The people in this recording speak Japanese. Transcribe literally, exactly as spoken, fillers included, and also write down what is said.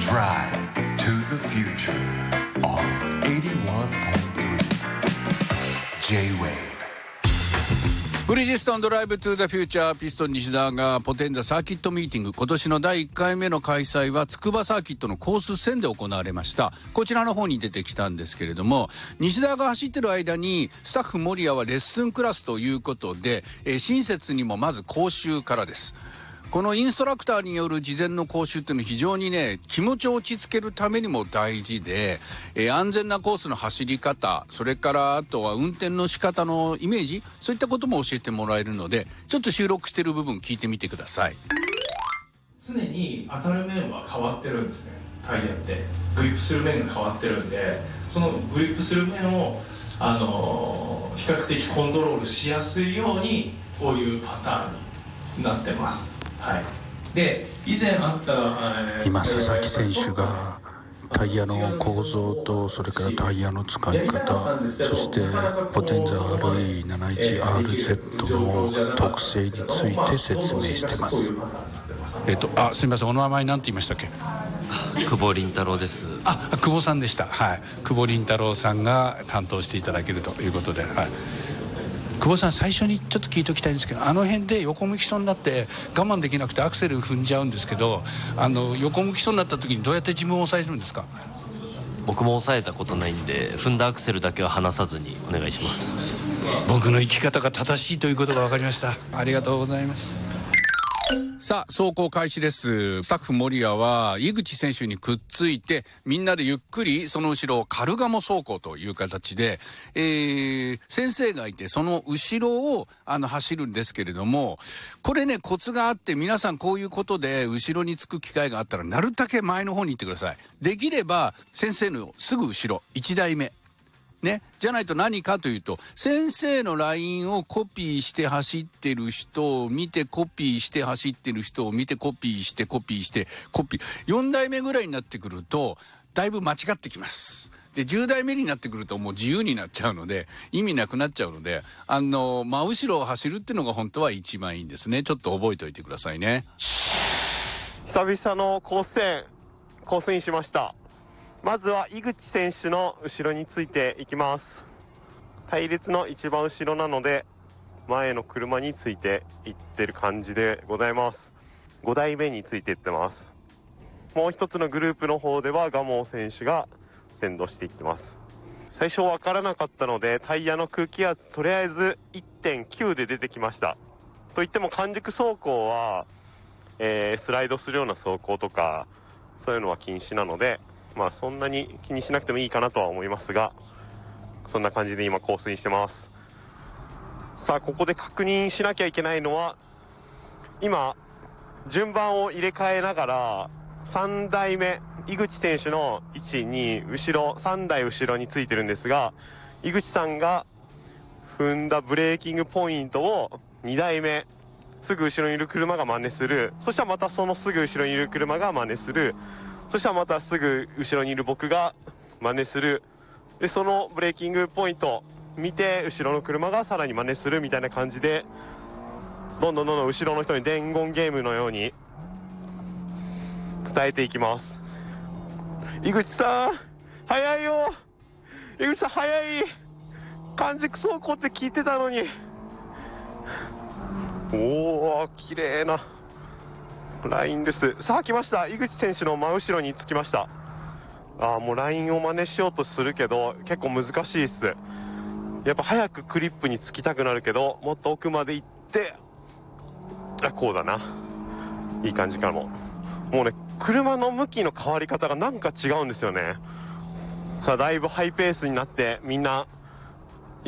Ride to the future on エイティワンポイントスリー J-Wave。 ブリヂストンドライブトゥザフューチャー、ピストン西田がポテンザサーキットミーティング、今年のだいいっかいめの開催は筑波サーキットのコース線で行われました。こちらの方に出てきたんですけれども、西田が走ってる間にスタッフ守谷はレッスンクラスということで、えー、親切にもまず講習からです。このインストラクターによる事前の講習っていうのは非常にね、気持ちを落ち着けるためにも大事で、えー、安全なコースの走り方、それからあとは運転の仕方のイメージ、そういったことも教えてもらえるので、ちょっと収録している部分聞いてみてください。 常に当たる面は変わってるんですね。タイヤってグリップする面が変わってるんで、そのグリップする面を、あのー、比較的コントロールしやすいようにこういうパターンになってます。はい、で以前あった、えー、 今佐々木選手がタイヤの構造と、それからタイヤの使い方、そしてポテンザ アールイーななじゅういちアールゼット の特性について説明してます。 えっとあすみません、お名前何て言いましたっけ？ 久保凛太郎です。 あ、久保さんでした。はい、久保凛太郎さんが担当していただけるということで、はい。久保さん、最初にちょっと聞いておきたいんですけど、あの辺で横向きそうになって我慢できなくてアクセル踏んじゃうんですけど、あの横向きそうになった時にどうやって自分を抑えるんですか？ 僕も抑えたことないんで、踏んだアクセルだけは離さずにお願いします。 僕の生き方が正しいということが分かりました。ありがとうございます。さあ、走行開始です。スタッフ守谷は井口選手にくっついて、みんなでゆっくりその後ろをカルガモ走行という形で、えー、先生がいてその後ろをあの走るんですけれども、これねコツがあって、皆さんこういうことで後ろにつく機会があったらなるだけ前の方に行ってください。できれば先生のすぐ後ろいちだいめね、じゃないと何かというと、先生のラインをコピーして走ってる人を見て、コピーして走ってる人を見て、コピーしてコピーしてコピー、よんだいめぐらいになってくるとだいぶ間違ってきます。でじゅうだいめになってくるともう自由になっちゃうので、意味なくなっちゃうので、あの真後ろを走るっていうのが本当は一番いいんですね。ちょっと覚えておいてくださいね。 久々のコース線コースインしました。まずは井口選手の後ろについていきます。隊列の一番後ろなので前の車についていってる感じでございます。ごだいめについていってます。もう一つのグループの方では蒲生選手が先導していってます。最初分からなかったのでタイヤの空気圧とりあえず いってんきゅう で出てきました。といっても完熟走行は、えー、スライドするような走行とかそういうのは禁止なので、まあそんなに気にしなくてもいいかなとは思いますが、そんな感じで今コースインしてます。さあここで確認しなきゃいけないのは、今順番を入れ替えながらさんだいめ井口選手のいち、に後ろさんだい後ろについてるんですが、井口さんが踏んだブレーキングポイントをにだいめすぐ後ろにいる車が真似する。そしたらまたそのすぐ後ろにいる車が真似する。そしたらまたすぐ後ろにいる僕が真似する。でそのブレーキングポイント見て後ろの車がさらに真似するみたいな感じで、どんどんどんどん後ろの人に伝言ゲームのように伝えていきます。井口さん早いよ、井口さん早い、完熟走行って聞いてたのに。おー綺麗なラインです。さあ来ました。井口選手の真後ろにつきました。あーもうラインを真似しようとするけど結構難しいっす。やっぱ早くクリップにつきたくなるけど、もっと奥まで行って、あこうだな、いい感じかも。もうね車の向きの変わり方がなんか違うんですよね。さあだいぶハイペースになってみんな